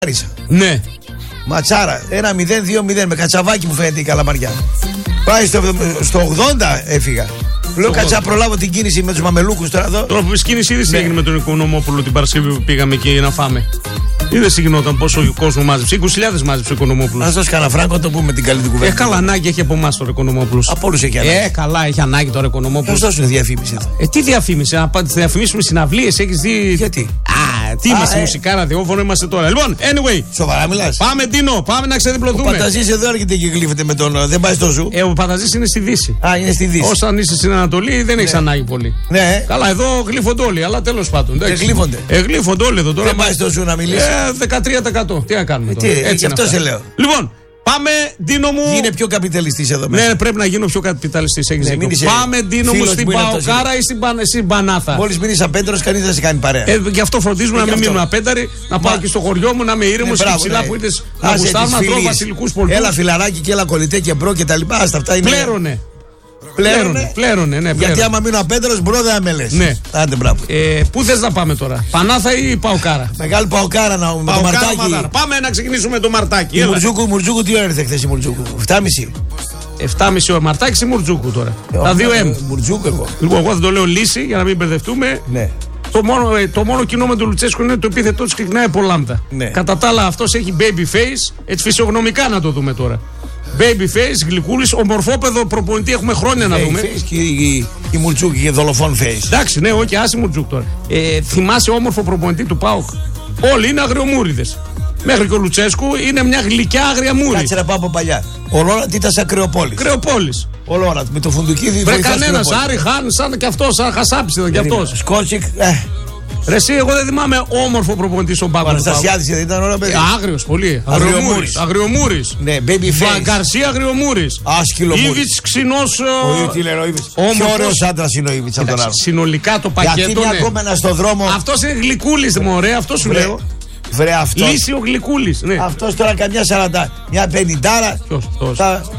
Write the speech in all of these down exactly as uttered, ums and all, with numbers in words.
Ναι. Ματσάρα. Ένα μηδέν δύο μηδέν με κατσαβάκι μου φαίνεται η Καλαμαριά. Πάει στο, στο ογδόντα έφυγα. Λέω κατσά προλάβω την κίνηση με τους μαμελούκους τώρα εδώ. Τώρα που πεις κίνηση, είδες τι έγινε με τον Οικονομόπουλο την Παρασκευή που πήγαμε εκεί να φάμε. Είδες τι γινόταν, πόσο κόσμο μάζεψε. είκοσι χιλιάδες μάζεψε ο Οικονομόπουλος. Να δώσει κανένα φράγκο το πούμε την καλή του κουβέντα. Ε, καλά ανάγκη έχει από εμάς τώρα ο Οικονομόπουλος. Από όλους έχει ανάγκη. Ε, καλά έχει ανάγκη τώρα ο Οικονομόπουλος. Θα δώσουν διαφήμιση εδώ. Ε, τι διαφήμιση, να διαφημίσουμε συναυλίες, έχεις δει. Γιατί. Α, τι είμαστε, ε. μουσικά, ραδιόφωνο είμαστε τώρα. Λοιπόν, anyway. Σοβαρά μιλάς. Πάμε, Ντίνο, πάμε να ξεδιπλωθούμε. Ο Πανταζής εδώ έρχεται και γλύφεται με τον. Δεν πάει στο ζου. Ε, ο Πανταζής είναι στη Δύση. Α, είναι στη Δύση. Όσο αν είσαι στην Ανατολή δεν έχει ανάγκη πολύ. Ναι. Καλά, εδώ γλύφονται όλοι, αλλά τέλος πάντων. Ε, γλύφονται. Ε, γλύφονται όλοι εδώ τώρα. Δεν πάει στο ζου να μιλήσει. Ε, δεκατρία τοις εκατό. Τι να κάνουμε. Ε, τώρα. τι, Έτσι αυτό σε λέω. Λοιπόν, πάμε, Ντίνο μου. Είναι πιο καπιταλιστής εδώ μέσα. Ναι, πρέπει να γίνω πιο καπιταλιστής. Έχεις Ναι, δίκιο. Πάμε, Ντίνο μου, στην Παοκάρα ή στην, Παν, στην Πανάθα. Μόλις μείνεις απέντρος, κανείς δεν σε κάνει παρέα. Ε, γι' αυτό φροντίζουμε ε, να μην αυτό. μείνουμε απένταροι, να πάω και στο χωριό μου, να είμαι ήρεμος ναι, και ψηλά ναι. που ήρθες να γουστάρουμε, να τρώω βασιλικούς πολτούς. Έλα φιλαράκι και έλα κολλητέ και μπρο και τα λοιπά. Αυτά είναι. Πλέρωνε. Πλέρωνε. Πλέρωνε, ναι, γιατί άμα μείνω απέντρος, μπρο δεν με λες. Ναι. Άντε, μπράβο. Ε, πού θες να πάμε τώρα, Πανάθα ή Παοκάρα? Μεγάλη Παοκάρα να με το Μαρτάκι. Πάμε να ξεκινήσουμε με το Μαρτάκι. Η Μουρτζούκου, Μουρτζούκου τι ώρα ήρθε χθες η Μουρτζούκου? εφτά και μισή. εφτά και μισή ώρα Μαρτάκι ή Μουρτζούκου τώρα? Ε, τα δύο M. Μουρτζούκου εγώ. Λοιπόν, εγώ δεν το λέω λύση για να μην μπερδευτούμε. Ναι. Το μόνο, το μόνο κοινό με τον Λουτσέσκο είναι το επίθετό του ξεκινάει από λάμδα. Ναι. Κατά τα άλλα, αυτό έχει baby face, έτσι φυσιογνωμικά να το δούμε τώρα. Baby face, γλυκούλης, ομορφόπεδο προπονητή έχουμε χρόνια να δούμε. Face και η, η Μουρτζούκ και δολοφόν face. Εντάξει, ναι, όχι, άσε Μουρτζούκ τώρα. Ε, θυμάσαι όμορφο προπονητή του ΠΑΟΚ? Όλοι είναι αγριομούριδες. Μέχρι και ο Λουτσέσκου είναι μια γλυκιά άγρια μούρη. Κάτσε να πάω από παλιά. Ο Λόρατ ήταν σαν Κρεοπόλης. Κρεοπόλης. Ο Λόρατ με το φουντουκίδι. Βρε κανένας, Άρη Χάν, σαν και αυτός, σαν Χασάπης ήταν και αυτός. Σκότσικ, ε. Ρε εσύ, εγώ δεν θυμάμαι όμορφο προπονητή στον Πάκο. Αναστασιάδης δεν ήταν ώρα παιδί. Άγριος, πολύ. Αγριομούρης. Αγριομούρης. Ναι, baby face. Γκαρσία Αγριομούρης. Άσκυλο μούρης. Ήβιτς ξινός. Ο τι λένε ο Ήβιτς. Πιο ωραίος άντρας είναι ο Ήβιτς από τον άλλο. Συνολικά το πακέτο. Γιατί είναι ακόμα ένα στο δρόμο. Αυτός είναι γλυκούλης, μωρέ, αυτό σου λέω. Βρε αυτό. Λύση ο γλυκούλης. Αυτός τώρα καμιά σαράντα. Μια πενηντάρα. Ποιος αυτός?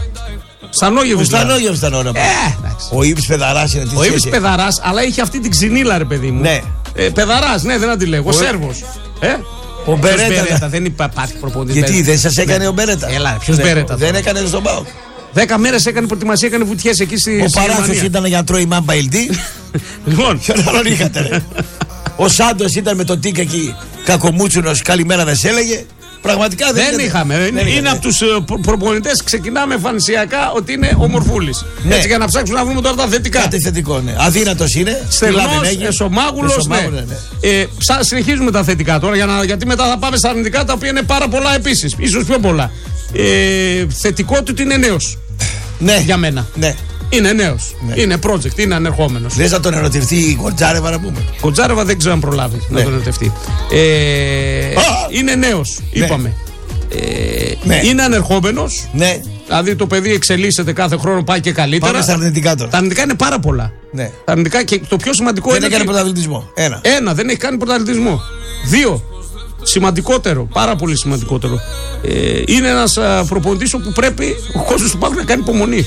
Στανόγευος. Ο Στανόγευος ήταν όνομα. Ο Ήβιτς παιδαράς είναι. Ο Ήβιτς παιδαράς, αλλά είχε αυτή την ξυνήλα, ρε παιδί μου. Ναι. Ε, παιδαράς, ναι, δεν αντιλέγω. Ο Σέρβος. Ε? Ο Μπερέτα. Δεν υπάρχει προπονητής. Γιατί δεν σας έκανε ο Μπερέτα? Έλα, ποιος Μπερέτα? Δεν έκανε στον ΠΑΟΚ. Δέκα μέρες έκανε προετοιμασία, έκανε βουτιές εκεί στη. Ο Παράθος ήταν για να τρώει μάμπα ηλτή. Λοιπόν. Ποιον άλλον είχατε, ρε? Ο Σάντος ήταν με τον Τίκα εκεί. Κακομούτσουνος, καλημέρα δεν σε έλεγε. Πραγματικά δεν, δεν είχαμε. Δεν είναι είχαμε. Από τους uh, προπονητές, ξεκινάμε εμφανισιακά ότι είναι ομορφούλης. Ναι. Έτσι για να ψάξουμε να βρούμε τώρα τα θετικά. Κάτι θετικό, ναι. Αδύνατος είναι. Στεγνός, εσωμάγουλος, ναι. ναι, ναι. Ε, ψά, συνεχίζουμε τα θετικά τώρα για να, γιατί μετά θα πάμε στα αρνητικά τα οποία είναι πάρα πολλά επίσης. Ίσως πιο πολλά. Ε, θετικό του είναι νέος. Ναι. Για μένα. Ναι. Είναι νέος. Ναι. Είναι project, είναι ανερχόμενος. Λες να τον ερωτευτεί η Κοντζάρεβα να πούμε? Κοντζάρεβα δεν ξέρω αν προλάβει ναι. να τον ερωτευτεί. Ε, είναι νέος, ναι. είπαμε. Ε, ναι. Είναι ανερχόμενος. Ναι. Δηλαδή το παιδί εξελίσσεται κάθε χρόνο, πάει και καλύτερα. Πάμε στα αρνητικά τώρα. Τα αρνητικά είναι πάρα πολλά. Ναι. Τα αρνητικά και το πιο σημαντικό δεν είναι. Δεν έκανε πρωταθλητισμό. Ένα. Ένα, δεν έχει κάνει πρωταθλητισμό. Δύο. Σημαντικότερο, πάρα πολύ σημαντικότερο. Ε, είναι ένας προπονητής που πρέπει ο κόσμος του ΠΑΟΚ να κάνει υπομονή.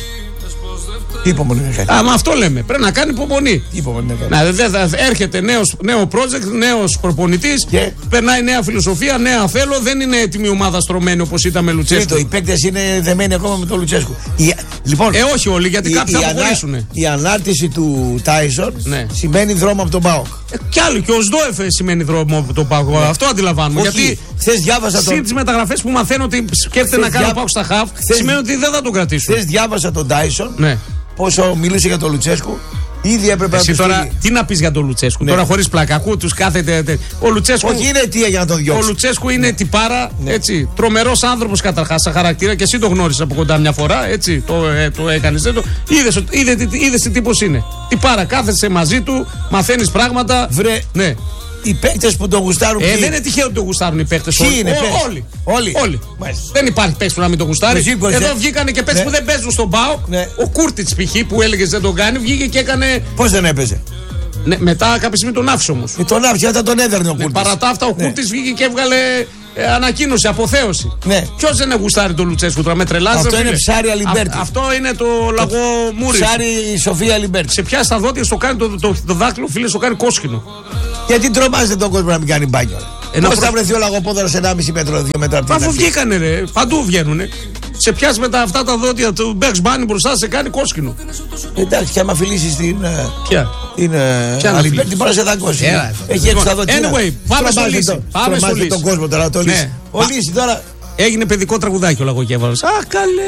Τι υπομονή να κάνει? Α, μα αυτό λέμε. Πρέπει να κάνει υπομονή. Τι υπομονή να κάνει? Να, δε, δε, έρχεται νέος, νέο project, νέος προπονητής. Και? Περνάει νέα φιλοσοφία, νέα θέλω. Δεν είναι έτοιμη ομάδα στρωμένη όπως ήταν με Λουτσέσκου. Οι παίκτες είναι δεμένοι ακόμα με τον Λουτσέσκου. Η, λοιπόν, ε, όχι όλοι, γιατί η, κάποιοι θα αποχωρήσουν. Η, η ανάρτηση του Τάισον ναι. σημαίνει δρόμο από τον ΠΑΟΚ. Ε, κι άλλο, και ο Σδόεφ σημαίνει δρόμο από τον ΠΑΟΚ. Ναι. Αυτό αντιλαμβάνουμε. Όχι, γιατί χθες διάβασα τον. Συν τις μεταγραφές που μαθαίνω ότι σκέφτεται να κάνει ο ΠΑΟΚ στα χαφ, σημαίνει ότι δεν θα τον κρατήσουν. Χθες διάβασα τον Τάισον. Ναι. Πόσο μιλούσε για τον Λουτσέσκου, ήδη έπρεπε Εσύ να τώρα, πει. τι να πεις για τον Λουτσέσκου, ναι. τώρα χωρίς πλάκα. Ακού τους κάθεται. Ο Λουτσέσκου. Όχι, είναι αιτία για να τον διώξει. Ο Λουτσέσκου είναι ναι. τυπάρα, ναι. έτσι. Τρομερός άνθρωπος καταρχάς, σαν χαρακτήρα και εσύ το γνώρισες από κοντά μια φορά, έτσι. Το, ε, το έκανες. Το... Είδες, είδες, είδες τι τύπος είναι. Τυπάρα, κάθεσαι μαζί του, μαθαίνεις πράγματα. Βρε. Ναι. Οι παίκτες που τον γουστάρουν. Ε, δεν είναι τυχαίο ότι τον γουστάρουν οι παίκτες. Ποιοι είναι, Ό, όλοι. Όλοι. όλοι. Δεν υπάρχει παίκτης που να μην τον γουστάρει. Εδώ βγήκανε και παίκτες ναι. που δεν παίζουν στον ΠΑΟΚ. Ναι. Ο Κούρτιτς π.χ. που έλεγε δεν τον κάνει, βγήκε και έκανε. Πώς δεν έπαιζε? Ναι, μετά κάποια στιγμή τον άφησε όμως. Ε, τον άφησε, όταν τον έδερνε ο Κούρτιτς. Ναι, παρά τα αυτά ο ναι. Κούρτιτς βγήκε και έβγαλε ε, ανακοίνωση, αποθέωση. Ναι. Ποιος δεν γουστάρει τον Λουτσέσκου τώρα, με τρελάζει. Αυτό είναι ψάρι Αλιμπέρτη. Αυτό είναι το λαγό Μούρι. Ψάρι Σοφία Αλιμπέρτη. Σε ποια στα δόντια στο κάνει το, το, το, το δάκτυλο, φίλε, στο κάνει κόσκινο. Γιατί τρομάζετε τον κόσμο να μην κάνει μπάνιο. Πώς προ... θα βρεθεί ο λαγοπόδαρος ενάμιση μέτρο, δύο μέτρα από την αρχή. Αφού βγήκανε, ρε, παντού βγαίνουνε. Σε πιάσει με τα αυτά τα δόντια του Bugs Bunny μπροστά, σε κάνει κόσκινο. Εντάξει, και άμα φιλήσεις την. Ποια? Την Αλιμπέρτη, την μπορεί να σε δαγκώσει. Έχει έξω τα δόντια. Anyway, πάμε στο Λύση. Πάμε στο Λύση. Τον κόσμο τώρα, το Λύση. Ο Λύση τώρα. Έγινε παιδικό τραγουδάκι ο Λαγοκέφαλος. Α, καλέ!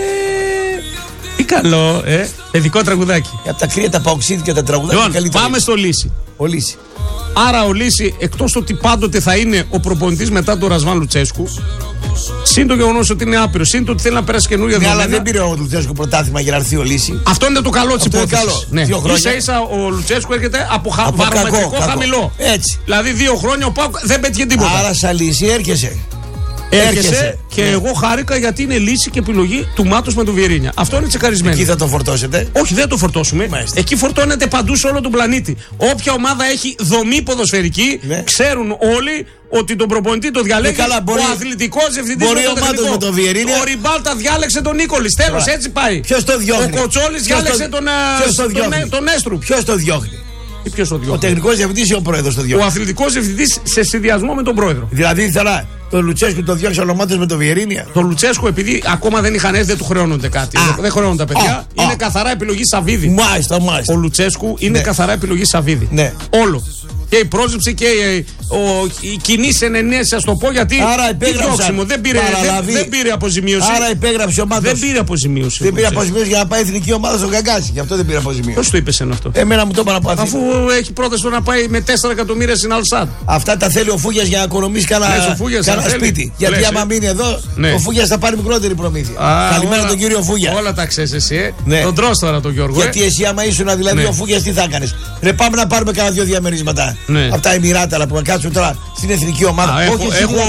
Τι καλό, ε! Παιδικό τραγουδάκι. Από τα κρύα τα παοξίδια και τα τραγουδάκια. Λοιπόν, πάμε στο Λύση. Ο Λύση. Άρα ο Λύση, εκτός ότι πάντοτε θα είναι ο προπονητής μετά τον Ρασβάν Λουτσέσκου, συν το γεγονός ότι είναι άπειρο, συν το ότι θέλει να περάσει καινούργια δεδομένα. Ναι, αλλά δεν πήρε ο Λουτσέσκου πρωτάθλημα για να έρθει ο Λύση. Αυτό είναι το καλό της υπόθεσης. Ναι. Ίσα ίσα ο Λουτσέσκου έρχεται από, χα... από βαρομετρικό κακό, χαμηλό. Έτσι. Δηλαδή δύο χρόνια ο Πάουκ δεν πέτυχε τίποτα. Άρα σαν Λύση έρχεσαι. Έρχεσαι, έρχεσαι και ναι. Εγώ χάρηκα γιατί είναι λύση και επιλογή του Μάτος με τον Βιερίνια. Αυτό είναι τσεκαρισμένο. Εκεί θα το φορτώσετε. Όχι, δεν το φορτώσουμε. Μάλιστα. Εκεί φορτώνεται παντού σε όλο τον πλανήτη. Όποια ομάδα έχει δομή ποδοσφαιρική, ναι. Ξέρουν όλοι ότι τον προπονητή το διαλέγει καλά, μπορεί, ο αθλητικός διευθυντής. Μπορεί ο Μάτος με τον Βιερίνια. Ο Ριμπάλτα διάλεξε τον Νίκολης. Τέλος, έτσι πάει. Ποιος το διώχνει? Ο Κοτσόλης διάλεξε τον, τον, τον Έστρου. Ποιος το διώχνει? Ποιος το διώχνει? Ο τεχνικός διευθυντής ή ο πρόεδρος το διώχνει? Ο αθλητικός διευθυντής σε συνδυασμό με τον πρόεδρο. Δηλαδή τώρα τον Λουτσέσκου το διώξει ο Μάτος με τον Βιερίνια. Τον Λουτσέσκου, επειδή ακόμα δεν είχαν έρθει, δεν του χρεώνονται κάτι. Α, δεν χρεώνονται τα παιδιά. Α, είναι α. καθαρά επιλογή Σαββίδη. Μάλιστα, μάλιστα. Ο Λουτσέσκου είναι ναι. καθαρά επιλογή Σαββίδη. Ναι. Όλο. Και η πρόσληψη και η, ο, η κοινή ενενέση, α το πω, γιατί. Άρα υπέγραψε. Δεν πήρε, δεν, δεν πήρε αποζημίωση. Άρα υπέγραψε ο Μάτος. Δεν πήρε αποζημίωση. Δεν πήρε αποζημίωση για να πάει εθνική ομάδα στον Καγκάση. Γι' αυτό δεν πήρε αποζημίωση. Ποιος το είπε σε αυτό? Εμένα μου το είπαν από Αφού έχει πρόταση να πάει με τέσσερα εκατομμύρια στην Αλσάτ. Αυτά τα θέλει ο Φούγιας για να οικονομήσει κανένα σπίτι. Γιατί άμα μείνει εδώ, ο Φούγιας θα πάρει μικρότερη προμήθεια. Καλημέρα τον κύριο Φούγια. Όλα τα ξέρει εσύ. Τον τρως τώρα τον Γιώργο. Γιατί εσύ άμα ήσουν δηλαδή ο Φούγιας τι θα έκανε? Ρε πάμε να πάρουμε κανένα δύο διαμερίσματα από τα Εμιράτα που να κάτσουν τώρα στην εθνική ομάδα. Α, έχω έχω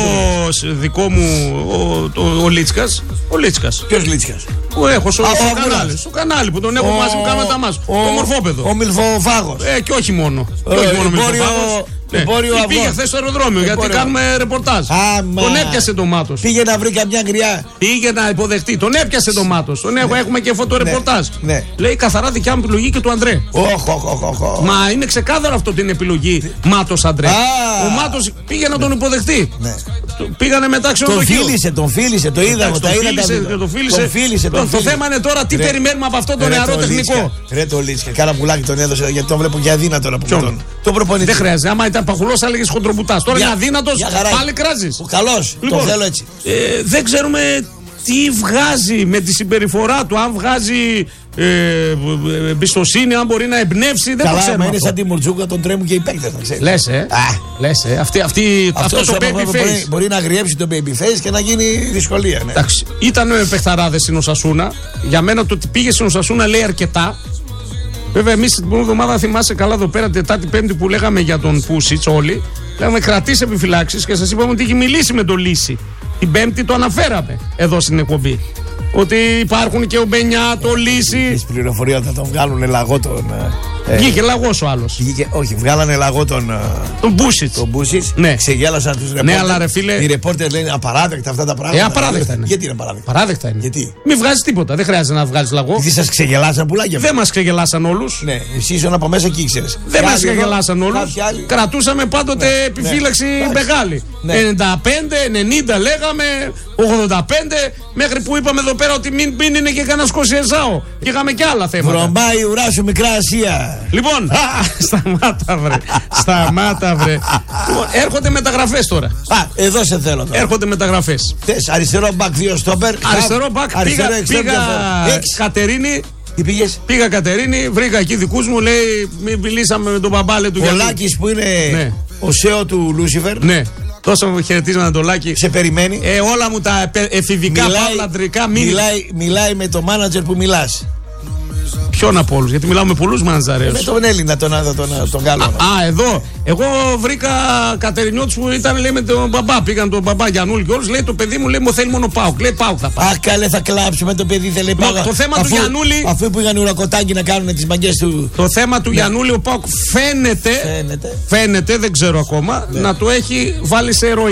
δικό μου ο, ο, ο Λίτσκας. Ο Λίτσκας. Ποιος Λίτσκας? Που έχω στο, Α, στο, κανάλι, στο κανάλι που τον έχω ο, μαζί μου, κάνουμε τα μας. Το μορφόπεδο. Ο Μιλφοφάγος. Ε, και όχι μόνο. Ε, και όχι μόνο Μιλφοφάγος. Ναι. Πήγε χθε στο αεροδρόμιο γιατί εμπόριο. Κάνουμε ρεπορτάζ. Άμα. Τον έπιασε το Μάτος. Πήγε να βρει καμιά γριά. Πήγε να υποδεχτεί. Τον έπιασε το Μάτος. Τον ναι. Έχουμε και φωτορεπορτάζ. Ναι. Ναι. Λέει καθαρά δικιά μου επιλογή και του Αντρέ. Oh, oh, oh, oh. Μα είναι ξεκάθαρο αυτό την επιλογή Μάτος Αντρέ. Ah. Ο Μάτος πήγε να τον υποδεχτεί. Ναι. Πήγανε μετά ξενοδοχείο. Τον φίλησε, τον φίλησε, το είδαμε. Τον φίλησε. Το θέμα είναι τώρα τι περιμένουμε από αυτό το νεαρό τεχνικό. Ρε το Λίτσκα, κάνα πουλάκι τον έδωσε γιατί το βλέπω για αδύνατο να πούμε. Το προπονητή. Δεν χρειάζεται. Άμα ήταν παχουλός, έλεγε χοντρομπουτάς. Τώρα είναι αδύνατος, πάλι κράζεις. Καλός, λοιπόν, το θέλω έτσι. Ε, δεν ξέρουμε τι βγάζει με τη συμπεριφορά του, αν βγάζει ε, εμπιστοσύνη, αν μπορεί να εμπνεύσει. Δεν καλά, το ξέρουμε. Μα είναι σαν τη Μουρτζούκα, τον τρέμουν και οι παίκτες. Λες, ε. Λες, ε. Αυτή, αυτή, αυτό το baby face. Μπορεί, μπορεί να αγριέψει το baby face και να γίνει δυσκολία. Ναι. Εντάξει. Ήταν με παιχταράδες στην Οσασούνα. Για μένα το ότι πήγε στην Οσασούνα λέει αρκετά. Βέβαια, εμείς την προηγούμενη εβδομάδα, θυμάσαι καλά εδώ πέρα, Τετάρτη Πέμπτη που λέγαμε για τον Πούσιτς όλοι, λέγαμε κρατήσει επιφυλάξεις και σας είπαμε ότι έχει μιλήσει με τον Λύση. Την Πέμπτη το αναφέραμε εδώ στην εκπομπή. Ότι υπάρχουν και ο Μπενιά, το Λύση. Στην πληροφορία θα τον βγάλουν λαγό τον. Ε, Βγήκε λαγός ο άλλος. Βγήκε, όχι, βγάλανε λαγό τον. Τον Μπούσιτς. Τον Μπούσιτς. Ναι. Ξεγέλασαν τους ρεπόρτερ. Ναι, αλλά ρε φίλε. Οι ρεπόρτερ λένε απαράδεκτα αυτά τα πράγματα. Ε, απαράδεκτα είναι. Γιατί είναι απαράδεκτα? Παράδεκτα είναι. Γιατί? Μην βγάζει τίποτα. Δεν χρειάζεται να βγάλει λαγό. Γιατί σας ξεγελάσαν πουλάκια. Δεν μας ξεγελάσαν όλους. Ναι, εσύ ήσουν από μέσα και ήξερες. Δεν μας ξεγελάσαν όλους. Κρατούσαμε πάντοτε ναι. επιφύλαξη ναι. μεγάλη. Ναι. ενενήντα πέντε ενενήντα λέγαμε, ογδόντα πέντε μέχρι που είπαμε εδώ πέρα ότι μην, μην είναι και κανένα Σκοσιεζάο. Και είχαμε και άλλα θέματα. Βρωμάει η ουρά σου μικρά Ασία. Λοιπόν, σταμάτα βρε. Σταμάτα βρε. Λοιπόν, έρχονται μεταγραφές τώρα. Α, εδώ σε θέλω τώρα. Έρχονται μεταγραφές. Θες αριστερό μπακ, δύο στόπερ. Αριστερό μπακ, πήγα, πήγα Κατερίνη. Τι πήγες? Πήγα Κατερίνη, βρήκα εκεί δικούς μου, λέει, μιλήσαμε με τον μπαμπάλε του. Ο Λάκης που είναι ναι. ο σέο του Λούσιφερ. Ναι. Τόσο χαιρετίσματα το Λάκη. Σε περιμένει. Ε, όλα μου τα εφηβικά παύλαντρικά μήνυμα. Μιλάει, μιλάει με το μάνατζερ που μιλάς. Ποιον από όλους, γιατί μιλάω με πολλούς μανατζαρέους. Με τον Έλληνα, τον, τον, τον, τον Γάλλο. Α, α, εδώ. Εγώ βρήκα Κατερινιώτης που ήταν, λέει, με τον μπαμπά. Πήγαν τον μπαμπά Γιαννούλη και όλους. Λέει το παιδί μου, λέει, μου θέλει μόνο Πάουκ. Λέει Πάουκ θα πάει. Αχ, καλέ, θα κλάψουμε το παιδί, θέλει Πάουκ. Το θέμα αφού, του Γιαννούλη. Αφού πήγαν ουρακοτάκι να κάνουν τις μαγκές του. Το θέμα του ναι. Γιαννούλη, ο Πάουκ φαίνεται. Φαίνεται. Φαίνεται, δεν ξέρω ακόμα, ναι. να το έχει βάλει σε ροή.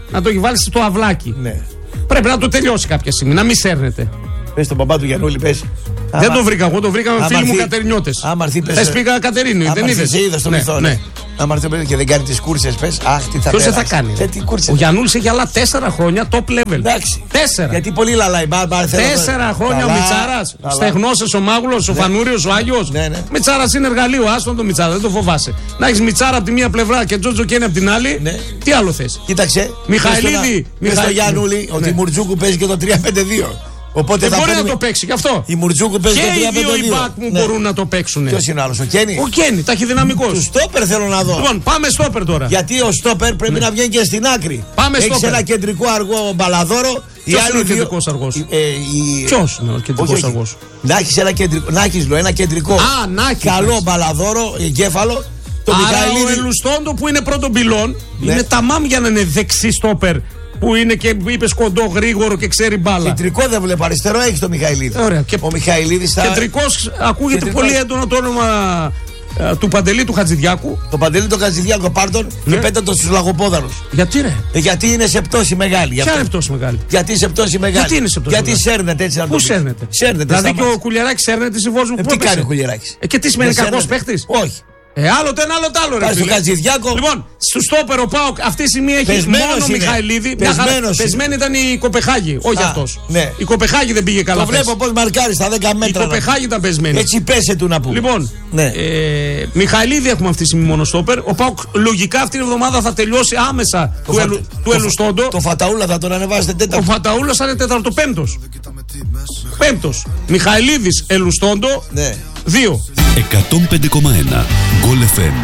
να το έχει βάλει στο αυλάκι. Ναι. Πρέπει να το τελειώσει κάποια στιγμή, να μην σέρνετε. Πες τον μπαμπά του Γιαννούλη, πες. Δεν άμα... το βρήκα εγώ, το βρήκα με φίλοι μου Κατερινιώτες. Θες πήγα Κατερίνη, δεν είδες. Σε είδα στο ναι, μυθό. Ναι. Άμα έρθει ο παιδί και δεν κάνει τις κούρσες, πες. Αχ, τι θα Ποιος δεν θα κάνει. Ε, τι ο Γιαννούλης έχει άλλα τέσσερα χρόνια top level. Εντάξει. Τέσσερα. Γιατί πολύ λαλάει. Μπα, μπα, τέσσερα χρόνια καλά, ο Μιτσάρας. Στεγνώσες ο Μάγουλος, ο ναι. Φανούριος, ο Άγιος. Ναι, ναι. Μιτσάρας είναι εργαλείο, άστον το Μιτσάρα, δεν το φοβάσαι. Να έχεις Μιτσάρα από τη μία πλευρά και Τζότζο Κένε από την άλλη. Ναι. Τι άλλο θες. Κοίταξε. Μιχαηλίδη. Μες στο Γιαννούλη ότι η Μουρτζούκου παίζει και το τρία πέντε δύο. Οπότε δεν μπορεί να το παίξει γι' αυτό. Η Μουρτζούκου παίζει το τρία πέντε δύο. Και οι δύο μπακ μου ναι. μπορούν να το παίξουν. Ποιος είναι ο άλλος, ο Κένι. Ο Κένι, ταχυδυναμικός. Του στόπερ θέλω να δω. Λοιπόν, πάμε στόπερ τώρα. Γιατί ο στόπερ πρέπει ναι. να βγαίνει και στην άκρη. Πάμε Έχεις ένα κεντρικό αργό μπαλαδόρο. Ποιος είναι ο κεντρικός αργός. Ε, η... Ποιος είναι ο κεντρικός αργός. Να έχεις ένα κεντρικό. Να έχεις ένα κεντρικό. Α, να έχεις. Καλό μπαλαδόρο, εγκέφαλο. Το Μιχαηλίδη. Ο Ελουστόντο που είναι πρώτον πυλών ναι. είναι ταμάμ για να είναι δεξί στόπερ. Που είναι και είπε κοντό, γρήγορο και ξέρει μπάλα. Κεντρικό δεν βλέπω, αριστερό έχει το Μιχαηλίδη. Ωραία. Και ο Μιχαηλίδης θα. Κεντρικός ακούγεται κεντρικός... πολύ έντονο το όνομα α, του Παντελή του Χατζηδιάκου. Το Παντελή του Χατζηδιάκου, πάρτον ναι. και πέτα το στους λαγοπόδαρους. Γιατί ρε. Ε, γιατί είναι σε πτώση μεγάλη. Ποια είναι πτώση μεγάλη. Γιατί σε πτώση μεγάλη. Γιατί είναι σε πτώση Γιατί μεγάλη. Σέρνεται έτσι να το πού σέρνεται. Σέρνεται. Δηλαδή και ο Κουλιαράκης σέρνεται στη Βόλσμπουργκ. Ε, τι κάνει ο Κουλιαράκης. Ε, και τι σημαίνει κακός παίχτης. Όχι. Ε, άλλο το ένα, άλλο το άλλο. Ρε, στο Χατζηδιάκο. Λοιπόν, στο στόπερ ο Πάοκ αυτή τη στιγμή έχει πεσμένος μόνο είναι. Μιχαηλίδη. Πεσμένη ήταν η Κοπεχάγη, όχι αυτός. Ναι. Η Κοπεχάγη δεν πήγε καλά. Το βλέπω πώς μαρκάρει στα δέκα μέτρα. Η Κοπεχάγη ήταν πεσμένη. Έτσι πέσε του να πούμε. Λοιπόν, ναι. ε, Μιχαηλίδη έχουμε αυτή τη στιγμή μόνο στόπερ. Ο Πάοκ λογικά αυτή την εβδομάδα θα τελειώσει άμεσα το του, φα... ελου... του Ελουστόντο. Το Φαταούλα θα τον ανεβάσετε τέταρτο. Ο Φαταούλα θα είναι τέταρτο πέμπτος. Πέμπτος. Μιχαηλίδης Ελουστόντο. Ναι. Δύο. εκατόν πέντε κόμμα ένα Γκολ εφ εμ.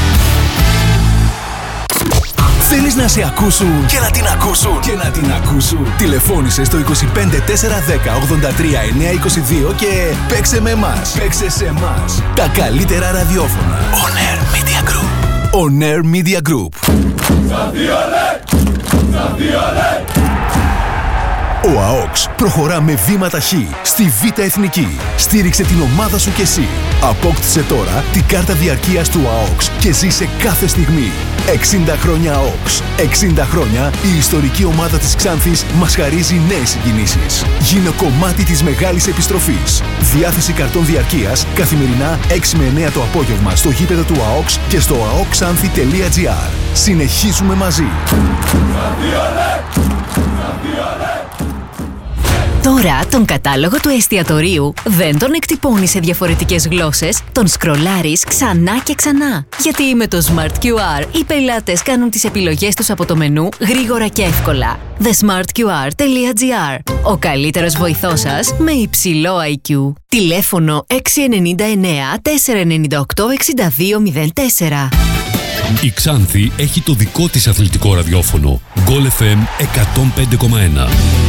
Θέλεις να σε ακούσουν και να την ακούσουν και να την ακούσουν. Τηλεφώνησε στο είκοσι πέντε τέσσερα δέκα ογδόντα τρία εννιακόσια είκοσι δύο και παίξε με εμάς. Παίξε σε εμάς. Τα καλύτερα ραδιόφωνα. On Air Media Group. On Air Media Group. Ο ΑΟΚΣ προχωρά με βήματα χ στη Β' Εθνική. Στήριξε την ομάδα σου κι εσύ. Απόκτησε τώρα την κάρτα διαρκείας του ΑΟΚΣ και ζήσε κάθε στιγμή. εξήντα χρόνια ΑΟΚΣ. εξήντα χρόνια η ιστορική ομάδα της Ξάνθης μας χαρίζει νέες συγκινήσεις. Γίνε κομμάτι της μεγάλης επιστροφής. Διάθεση καρτών διαρκείας καθημερινά έξι με εννέα το απόγευμα στο γήπεδο του ΑΟΚΣ και στο αοκξάνθη τελεία τζι άρ. Συνεχίζουμε μαζί. Τώρα τον κατάλογο του εστιατορίου δεν τον εκτυπώνεις σε διαφορετικές γλώσσες, τον σκρολάρεις ξανά και ξανά. Γιατί με το Smart κιου αρ οι πελάτες κάνουν τις επιλογές τους από το μενού γρήγορα και εύκολα. the smart q r τελεία g r. Ο καλύτερος βοηθός σας με υψηλό άι κιου. Τηλέφωνο έξι εννιά εννιά τέσσερα εννιά οκτώ έξι δύο μηδέν τέσσερα. Η Ξάνθη έχει το δικό της αθλητικό ραδιόφωνο. Γκολ εφ εμ εκατόν πέντε κόμμα ένα.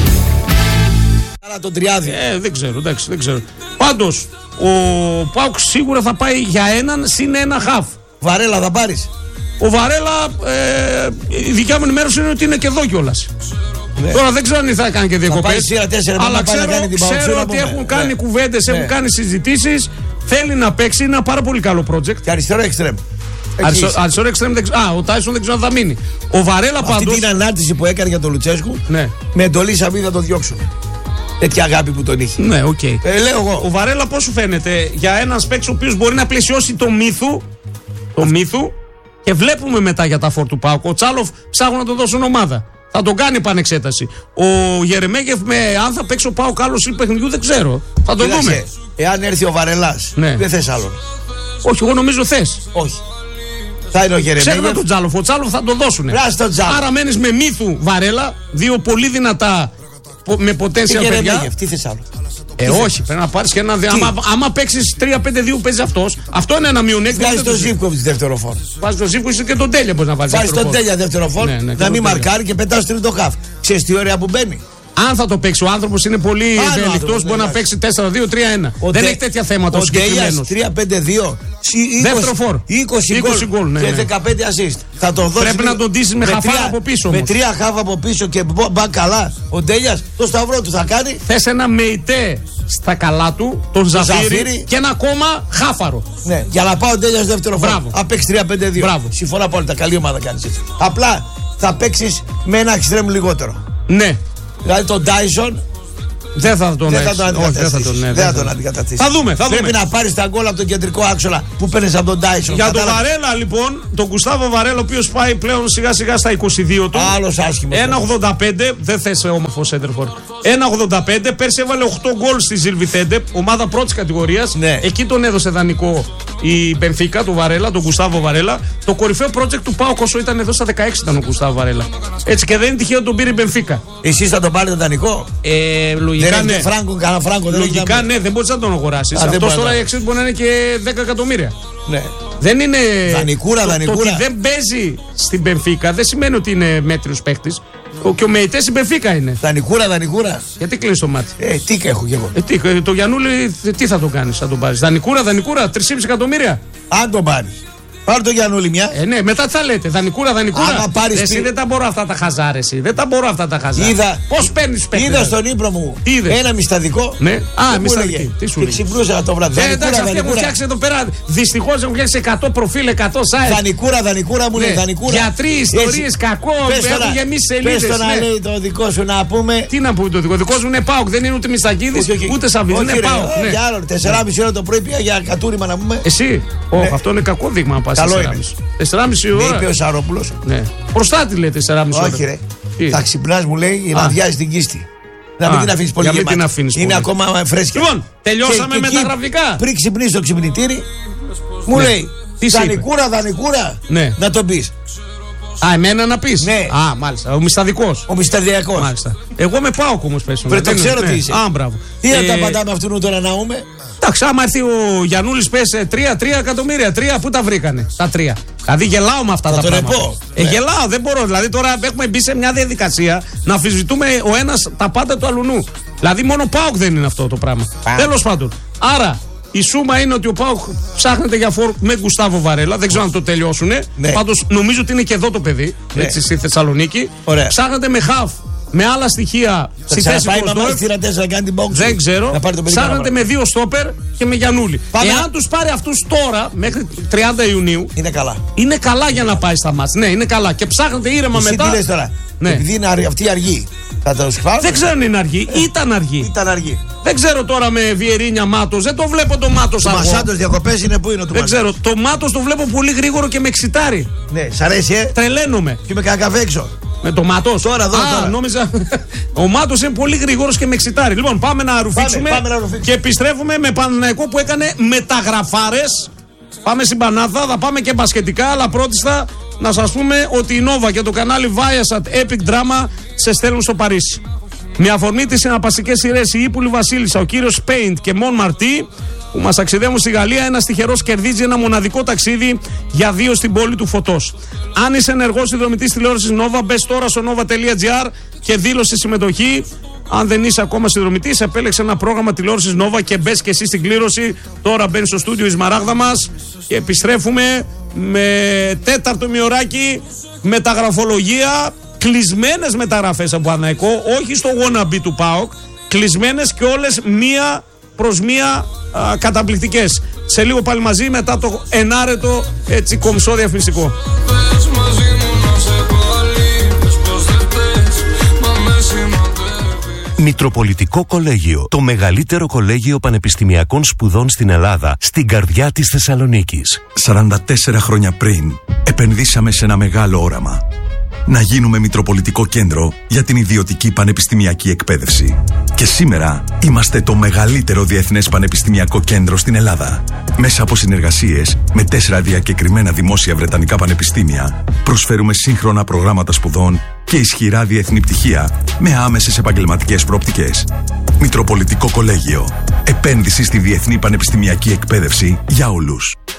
Τον Τριάδη. Ε, δεν ξέρω, εντάξει, δεν ξέρω. Πάντως, ο Πάουκ σίγουρα θα πάει για έναν συν ένα χαφ. Βαρέλα θα πάρεις. Ο Βαρέλα, ε, η δικιά μου ενημέρωση είναι ότι είναι και εδώ κιόλας. Ναι. Τώρα δεν ξέρω αν θα κάνει και διακοπές. Αλλά ξέρω, ξέρω ότι έχουν κάνει ναι. κουβέντες, ναι. έχουν κάνει συζητήσεις. Θέλει να παίξει, είναι ένα πάρα πολύ καλό project. Και αριστερό εξτρέμ. Αριστερό εξτρέμ δεν ξέρω. Α, ο Τάισον δεν ξέρω αν θα μείνει. Ο Βαρέλα πάντως. Αυτή την ανάρτηση που έκανε για τον Λουτσέσκου, ναι. με εντολή Σαββίδη θα το διώξουν. Τέτοια αγάπη που τον είχε. Ναι, οκ. Okay. Ε, λέω εγώ. Ο Βαρέλα πώς σου φαίνεται για έναν παίκτη ο οποίος μπορεί να πλαισιώσει το μύθου, το μύθου και βλέπουμε μετά για τα φόρ του ΠΑΟΚ. Ο Τσάλοφ ψάχνουν να τον δώσουν ομάδα. Θα τον κάνει επανεξέταση. Ο Γερεμέγεφ με αν θα παίξει ο ΠΑΟΚ άλλο ή παιχνιδιού δεν ξέρω. Θα το Κοίταξε, δούμε. Εάν έρθει ο Βαρελάς, ναι. δεν θες άλλον. Όχι, εγώ νομίζω θες. Όχι. Θα είναι ο Γερεμέγεφ. Ξέρουμε τον Τσάλοφ. Ο Τσάλοφ θα τον δώσουν. Άρα μένεις με μύθου Βαρέλα, δύο πολύ δυνατά. Με potential παιδιά. Τι θες άλλο. Ε, όχι, πρέπει να πάρεις και ένα. Άμα, άμα παίξεις τρία πέντε δύο παίζει αυτός, αυτό είναι ένα μειονέκτημα. Βάζεις τον Ζίβκοβιτς δεύτερο φόρ. Βάζεις τον Ζίβκοβιτς και τον Τέλεια μπορεί να βάλεις. Βάζεις τον Τέλεια δεύτερο φόρ, ναι, ναι, να μην μαρκάρει και πετάς τρίτο χαφ. Ξέρεις τι ωραία που μπαίνει. Αν θα το παίξει ο άνθρωπος είναι πολύ ευέλικτος, μπορεί να παίξει τέσσερα δύο τρία ένα. Δεν έχει τέτοια θέματα ο συγκεκριμένος. τρία πέντε δύο δεύτερο φόρ. είκοσι γκολ και δεκαπέντε assist. Θα το δώσει. Πρέπει να τον ντύσεις με χαφάρα από πίσω. Με τρία χαφ από πίσω και μπα καλά. Ο Τέλειας το σταυρό του θα κάνει. Θες ένα μεϊτέ στα καλά του, τον Ζαφύρι και ένα ακόμα χάφαρο. Ναι, για να πάω ο Τέλειας δεύτερο φόρ. Μπράβο. Αν παίξει τρία πέντε δύο. Μπράβο. Συμφωνώ απόλυτα. Καλή ομάδα κάνει έτσι. Απλά θα παίξεις με ένα εξτρέμ λιγότερο. Ναι. Δηλαδή τον Dyson δεν θα τον αντικαταστήσεις. Θα δούμε, θα δούμε. Πρέπει να πάρεις τα γκολ από τον κεντρικό άξονα που παίρνεις από τον Dyson. Για τον Βαρέλα λοιπόν, τον Γκουστάβο Βαρέλα, ο οποίος πάει πλέον σιγά σιγά στα είκοσι δύο του. Άλλος άσχημος. ένα ογδόντα πέντε, δεν θες όμορφο σέντερφορ. ένα ογδόντα πέντε, πέρσι έβαλε οκτώ γκολ στη Ζιλβιτέντε, ομάδα πρώτης κατηγορίας. Ναι. Εκεί τον έδωσε δανεικό η Μπενφίκα του Βαρέλα, τον Γκουστάβο Βαρέλα. Το κορυφαίο project του ΠΑΟΚ όσο ήταν εδώ στα δεκαέξι ήταν ο Γκουστάβο Βαρέλα. Έτσι και δεν είναι τυχαίο τον πήρε η Μπενφίκα. Εσείς θα τον πάρετε δανεικό. Ε, λογικά δεν ναι. Φράγκο, κανένα φράγκο, δεν λογικά ναι, δεν μπορείς να τον αγοράσεις. Αυτό τώρα η αξία μπορεί να είναι και δέκα εκατομμύρια. Ναι. Δεν είναι. Δανεικούρα, το, δανεικούρα. Το ότι δεν παίζει στην Μπενφίκα δεν σημαίνει ότι είναι μέτριος παίκτης. Και ο Μεϊτές στην Μπενφίκα είναι. Δανεικούρα, δανεικούρα. Γιατί κλείνει το μάτι. Ε, τι έχω κι εγώ. Ε, τι, το Γιαννούλη, τι θα το κάνεις, θα τον πάρεις. Δανεικούρα, δανεικούρα, τρία κόμμα πέντε εκατομμύρια. Αν τον πάρεις. Πάρε το Γιαννούλη μια. Ε, ναι, μετά τι θα λέτε. Δανεικούρα, δανεικούρα. Άμα πάρεις εσύ πι... δεν τα μπορώ αυτά τα χαζάρε. Εσύ. Δεν τα μπορώ αυτά τα χαζάρε. Είδα... Πώς παίρνεις παίκτες. Είδα στον ύπνο μου Είδες. ένα μυσταδικό. Ναι. Α, μυσταδική. Τι σου λέει. Και ξυπνούσα το βράδυ. Ε, εντάξει, αυτοί έχουν φτιάξει εδώ πέρα. Δυστυχώς έχουν φτιάξει εκατό προφίλ, εκατό site. Δανεικούρα, δανεικούρα μου λέει. Δανεικούρα. Γιατροί, ιστορίες, κακό. Έχουν γεμίσει σελίδες. Πες το να λέει το δικό σου να πούμε. Τι να πούμε το δικό. Δικό μου είναι ΠΑΟΚ. Δεν είναι ούτε Μιστακίδης ούτε Σαββίδης. Είναι ΠΑΟΚ. Για άλλο. τεσσεράμισι ώρα το πρωί πια για κατούριμα να πούμε. Εσύ. Όχι, αυτό είναι κακό δείγμα να πας. τεσσεράμισι ώρα. Με είπε ο Σαρόπουλος. Ναι. Προστάτη λέει τεσσεράμισι ώρα. Όχι, ρε. Θα ξυπνάς μου λέει να αδειάζει την κίστη. Να μην την αφήνεις πολύ γεμάτη. Είναι ακόμα φρέσκια. Λοιπόν, τελειώσαμε με τα γραφικά. Πριν ξυπνήσεις το ξυπνητήρι, μου λέει δανεικούρα, δανεικούρα. Να τον πεις. Α, εμένα να πεις. Ναι. Α, μάλιστα. Ο μυσταδικός. Ο μυσταδιακός. Μάλιστα. Εγώ με πάω όμως πέσω. Πρέπει το ξέρω τι είσαι. Α, μπράβο. Τι να τα απαντάμε αυτού τώρα να ούμε. Εντάξει, άμα έρθει ο Γιαννούλης πέσει τρία εκατομμύρια, τρία πού τα βρήκανε, τα τρία. Δηλαδή γελάω με αυτά θα τα το πράγματα. Ρεπώ. Ε, ναι. Γελάω, δεν μπορώ. Δηλαδή τώρα έχουμε μπει σε μια διαδικασία να αμφισβητούμε ο ένας τα πάντα του αλουνού. Δηλαδή μόνο ΠΑΟΚ δεν είναι αυτό το πράγμα. Τέλος πάντων. Άρα η σούμα είναι ότι ο ΠΑΟΚ ψάχνεται για φόρ με Γκουστάβο Βαρέλα. Δεν ξέρω αν το τελειώσουνε. Ναι. Πάντως νομίζω ότι είναι και εδώ το παιδί, ναι. Έτσι στη Θεσσαλονίκη. Ωραία. Ψάχνεται με χαφ. Με άλλα στοιχεία στη θέση του δεν ξέρω. Ψάχνεται με δύο στόπερ και με Γιαννούλη. Εάν τους πάρει αυτούς τώρα μέχρι τριάντα Ιουνίου, είναι καλά. Είναι καλά για να πάει στα μάτς. Ναι, είναι καλά. Και ψάχνεται ήρεμα εσύ μετά. Τι λες τώρα. Ναι. Επειδή είναι αυτή αργή. Θα το δεν ξέρω αν είναι αργή. Ε. Ήταν αργή. Ήταν αργή. Δεν ξέρω τώρα με Βιερίνια Μάτος. Δεν το βλέπω το Μάτος αργό. Ο Μασάντος διακοπές είναι που είναι το Δεν ξέρω. Το Μάτος το βλέπω πολύ γρήγορο και με εξητάρει. Ναι, σ' αρέσει, ε. Τρελαίνομαι. Και με κανένα καφέ έξω. Με το Μάτος. Τώρα, εδώ, Α, τώρα. Νόμιζα. Ο Μάτος είναι πολύ γρήγορος και με εξητάρει. Λοιπόν, πάμε να ρουφήξουμε. Πάμε, πάμε να ρουφήξουμε. Και επιστρέφουμε με Παναθηναϊκό που έκανε μεταγραφάρες. Πάμε στην Πανάθα, θα πάμε και μπασκετικά. Αλλά πρώτιστα να σας πούμε ότι η Nova και το κανάλι Viasat Epic Drama σε στέλνουν στο Παρίσι. Με αφορμή τις συναρπαστικές σειρές η Ύπουλη Βασίλισσα, ο κύριος Paint και Μον Μαρτί που μας ταξιδεύουν στη Γαλλία, ένας τυχερός κερδίζει ένα μοναδικό ταξίδι για δύο στην πόλη του φωτός. Αν είσαι ενεργός συνδρομητής τηλεόρασης Nova, μπες τώρα στο nova τελεία gr και δήλωσε συμμετοχή. Αν δεν είσαι ακόμα συνδρομητής, επέλεξε ένα πρόγραμμα τηλεόρασης Nova και μπες και εσύ στην κλήρωση. Τώρα μπαίνει στο στούντιο η Σμαράγδα μας και επιστρέφουμε με τέταρτο μειωράκι μεταγραφολογία. Κλεισμένες μεταγραφές από Παναθηναϊκό, όχι στο wannabe του ΠΑΟΚ, κλεισμένες και όλες μία προς μία α, καταπληκτικές. Σε λίγο πάλι μαζί μετά το ενάρετο έτσι κομψό διαφημιστικό. Μητροπολιτικό Κολέγιο, το μεγαλύτερο κολέγιο πανεπιστημιακών σπουδών στην Ελλάδα, στην καρδιά της Θεσσαλονίκης. σαράντα τέσσερα χρόνια πριν, επενδύσαμε σε ένα μεγάλο όραμα. Να γίνουμε Μητροπολιτικό Κέντρο για την ιδιωτική πανεπιστημιακή εκπαίδευση. Και σήμερα είμαστε το μεγαλύτερο διεθνές πανεπιστημιακό κέντρο στην Ελλάδα. Μέσα από συνεργασίες με τέσσερα διακεκριμένα δημόσια βρετανικά πανεπιστήμια, προσφέρουμε σύγχρονα προγράμματα σπουδών και ισχυρά διεθνή πτυχία με άμεσες επαγγελματικές προοπτικές. Μητροπολιτικό Κολέγιο. Επένδυση στη διεθνή πανεπιστημιακή εκπαίδευση για όλους.